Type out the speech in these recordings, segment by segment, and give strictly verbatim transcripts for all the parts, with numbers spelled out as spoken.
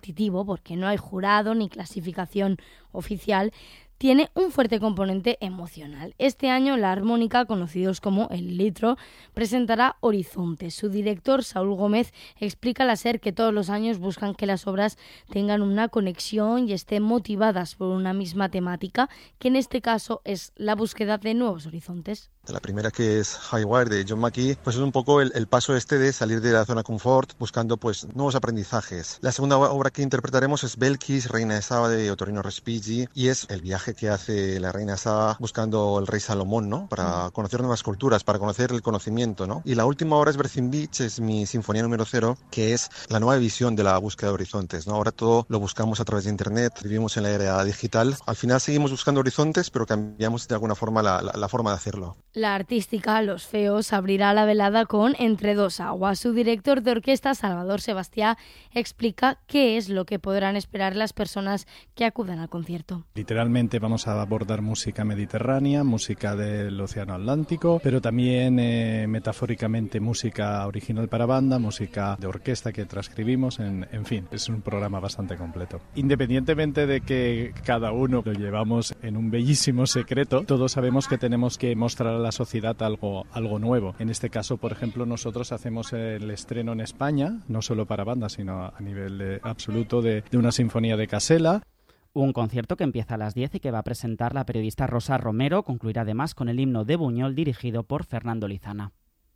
competitivo, porque no hay jurado ni clasificación oficial, tiene un fuerte componente emocional. Este año la Armónica, conocidos como El Litro, presentará Horizontes. Su director, Saúl Gómez, explica a la SER que todos los años buscan que las obras tengan una conexión y estén motivadas por una misma temática, que en este caso es la búsqueda de nuevos horizontes. La primera, que es High Wire de John McKee, pues es un poco el, el paso este de salir de la zona confort buscando pues nuevos aprendizajes. La segunda obra que interpretaremos es Belkis, Reina de Saba de Ottorino Respighi, y es el viaje que hace la Reina de Saba buscando el rey Salomón, ¿no? Para conocer nuevas culturas, para conocer el conocimiento, ¿no? Y la última obra es Berthin Beach, es mi sinfonía número cero, que es la nueva visión de la búsqueda de horizontes, ¿no? Ahora todo lo buscamos a través de internet, vivimos en la era digital. Al final seguimos buscando horizontes, pero cambiamos de alguna forma la, la, la forma de hacerlo. La artística Los Feos abrirá la velada con Entre dos aguas. Su director de orquesta, Salvador Sebastián, explica qué es lo que podrán esperar las personas que acudan al concierto. Literalmente vamos a abordar música mediterránea, música del Océano Atlántico, pero también eh, metafóricamente música original para banda, música de orquesta que transcribimos, en, en fin, es un programa bastante completo. Independientemente de que cada uno lo llevamos en un bellísimo secreto, todos sabemos que tenemos que mostrar a la sociedad algo, algo nuevo. En este caso, por ejemplo, nosotros hacemos el estreno en España, no solo para banda, sino a nivel de, absoluto de, de una sinfonía de Casella. Un concierto que empieza a las diez y que va a presentar la periodista Rosa Romero. Concluirá además con el himno de Buñol dirigido por Fernando Lizana.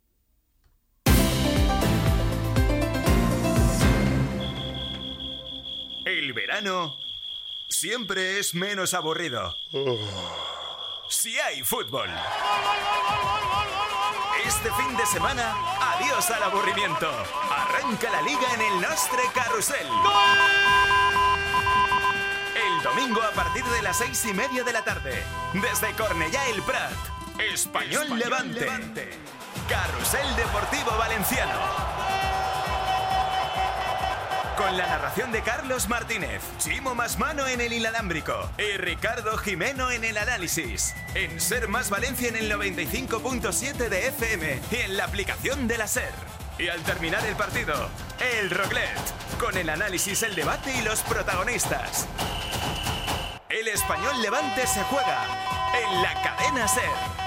El verano siempre es menos aburrido. Si hay fútbol. Este fin de semana, adiós al aburrimiento. Arranca la Liga en el Nostre Carrusel. El domingo a partir de las seis y media de la tarde, desde Cornellá el Prat, Español, Español Levante. Levante, Carrusel Deportivo Valenciano. Con la narración de Carlos Martínez, Chimo Masmano en el inalámbrico y Ricardo Jimeno en el análisis. En Ser Más Valencia en el noventa y cinco punto siete de F M y en la aplicación de la SER. Y al terminar el partido, el Roclet, con el análisis, el debate y los protagonistas. El Español Levante se juega en la cadena SER.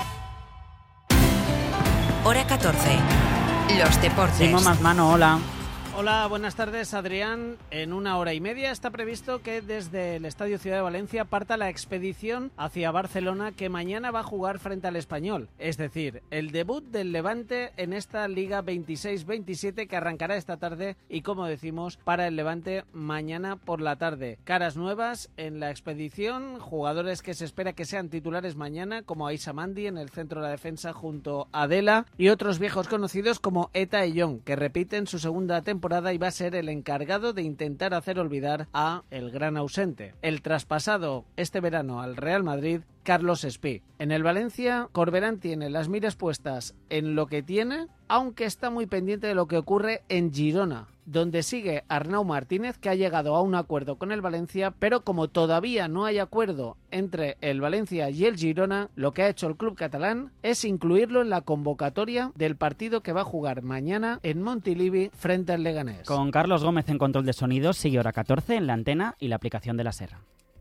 Hora catorce. Los deportes. Chimo Masmano, hola. Hola, buenas tardes, Adrián. En una hora y media está previsto que desde el Estadio Ciudad de Valencia parta la expedición hacia Barcelona, que mañana va a jugar frente al Español. Es decir, el debut del Levante en esta Liga veintiséis veintisiete que arrancará esta tarde y, como decimos, para el Levante mañana por la tarde. Caras nuevas en la expedición, jugadores que se espera que sean titulares mañana, como Aissa Mandi en el centro de la defensa junto a Adela, y otros viejos conocidos como Eta y Young, que repiten su segunda temporada y va a ser el encargado de intentar hacer olvidar a el gran ausente, el traspasado este verano al Real Madrid, Carlos Espí. En el Valencia, Corberán tiene las miras puestas en lo que tiene, aunque está muy pendiente de lo que ocurre en Girona, donde sigue Arnau Martínez, que ha llegado a un acuerdo con el Valencia, pero como todavía no hay acuerdo entre el Valencia y el Girona, lo que ha hecho el club catalán es incluirlo en la convocatoria del partido que va a jugar mañana en Montilivi frente al Leganés. Con Carlos Gómez en control de sonidos, sigue Hora catorce en la antena y la aplicación de la SER.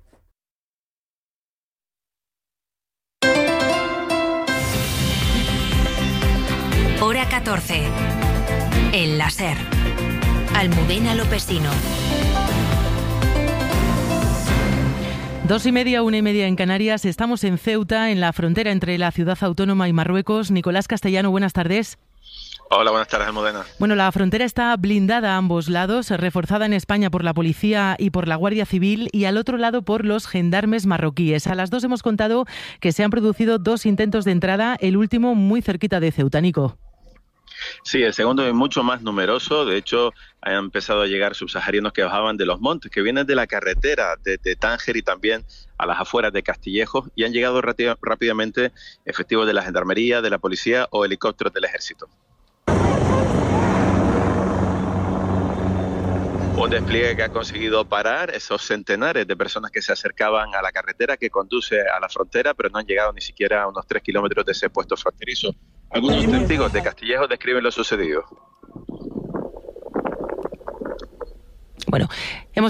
Hora catorce. En la SER. Almudena Lopesino. Dos y media, una y media en Canarias. Estamos en Ceuta, en la frontera entre la ciudad autónoma y Marruecos. Nicolás Castellano, buenas tardes. Hola, buenas tardes, Almudena. Bueno, la frontera está blindada a ambos lados, reforzada en España por la policía y por la Guardia Civil y al otro lado por los gendarmes marroquíes. A las dos hemos contado que se han producido dos intentos de entrada, el último muy cerquita de Ceuta. Nico. Sí, el segundo es mucho más numeroso. De hecho, han empezado a llegar subsaharianos que bajaban de los montes, que vienen de la carretera de, de Tánger y también a las afueras de Castillejos, y han llegado rápid- rápidamente efectivos de la gendarmería, de la policía o helicópteros del ejército. Un despliegue que ha conseguido parar esos centenares de personas que se acercaban a la carretera que conduce a la frontera, pero no han llegado ni siquiera a unos tres kilómetros de ese puesto fronterizo. Algunos testigos de Castillejos describen lo sucedido. Bueno, hemos